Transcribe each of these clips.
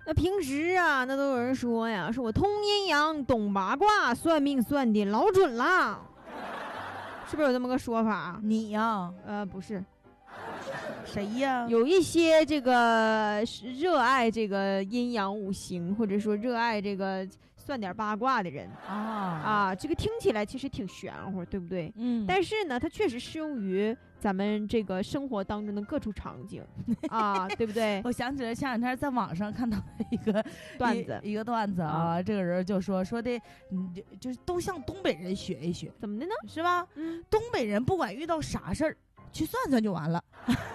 那平时啊，那都有人说呀，说我通阴阳、懂八卦、算命算的老准了，是不是有这么个说法？ 你呀？ 不是。 谁呀？ 有一些这个热爱这个阴阳五行，或者说热爱这个算点八卦的人这个听起来其实挺玄乎，对不对？但是呢，它确实适用于咱们这个生活当中的各处场景对不对？ 我想起来前两天在网上看到一个段子这个人就说的，就是都向东北人学一学， 怎么的呢？ 是吧？东北人不管遇到啥事儿，去算算就完了。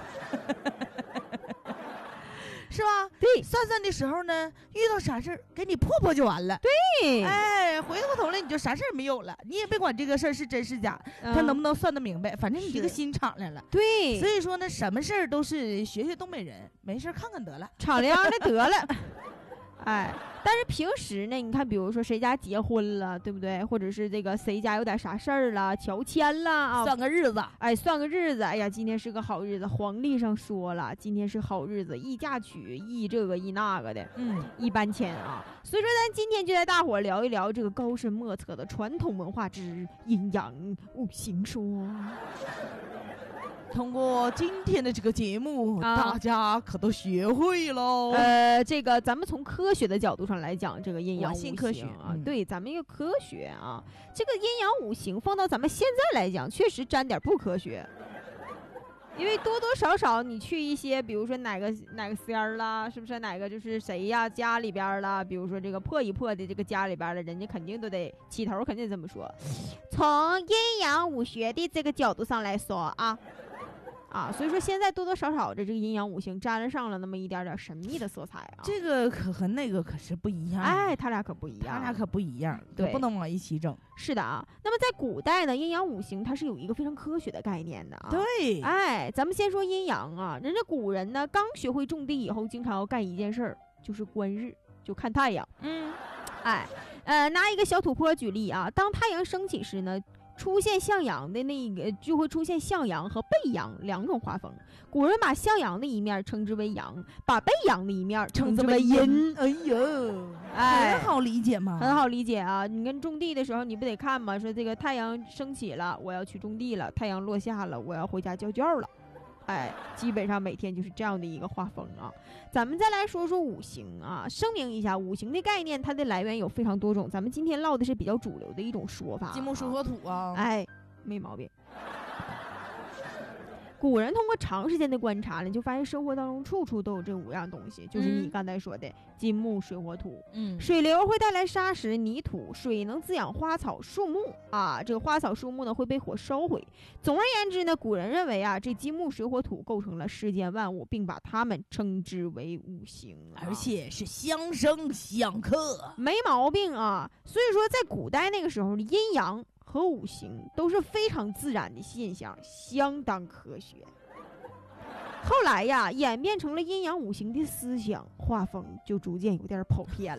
是吧？ 对， 算算的时候呢，遇到啥事儿给你破就完了。 对， 回过头来你就啥事儿没有了，你也别管这个事儿是真是假，他能不能算得明白，反正你这个心敞亮了。 对， 所以说呢，什么事儿都是学学东北人，没事看看得了， 敞亮的得了。但是平时呢，你看，比如说谁家结婚了，对不对？或者是这个谁家有点啥事儿了，乔迁了算个日子， 算个日子，哎呀，今天是个好日子，黄历上说了，今天是好日子，宜嫁娶，宜这个宜那个的，宜搬迁所以说，咱今天就带大伙聊一聊这个高深莫测的传统文化之阴阳五行说。 通过今天的这个节目，大家可都学会了。 这个咱们从科学的角度上来讲，这个阴阳五行科学对，咱们一个科学这个阴阳五行放到咱们现在来讲，确实沾点不科学。因为多多少少你去一些，比如说哪个仙儿啦，是不是哪个就是谁呀家里边啦，比如说这个破一破的这个家里边的人家肯定都得起头，肯定这么说。从阴阳五学的这个角度上来说所以说现在多多少少这个阴阳五行沾上了那么一点点神秘的色彩这个可和那个可是不一样。 他俩可不一样， 对，不能往一起整。 是的那么在古代呢，阴阳五行它是有一个非常科学的概念的对， 咱们先说阴阳人家古人呢刚学会种地以后，经常要干一件事儿，就是观日，就看太阳。拿一个小土坡举例当太阳升起时呢，出现向阳的那个就会出现向阳和背阳两种画风。古人把向阳的一面称之为阳，把背阳的一面称之为阴。 哎呦，很好理解嘛， 很好理解你跟种地的时候，你不得看吗？说这个太阳升起了，我要去种地了；太阳落下了，我要回家交卷了。基本上每天就是这样的一个画风咱们再来说说五行声明一下，五行的概念它的来源有非常多种，咱们今天唠的是比较主流的一种说法。 金木水火土没毛病。古人通过长时间的观察呢，就发现生活当中处处都有这五样东西，就是你刚才说的金木水火土。水流会带来沙石泥土，水能滋养花草树木这个花草树木呢会被火烧毁。总而言之呢，古人认为这金木水火土构成了世间万物，并把它们称之为五行而且是相生相克， 没毛病所以说在古代那个时候，阴阳和五行都是非常自然的现象，相当科学。后来演变成了阴阳五行的思想，画风就逐渐有点跑偏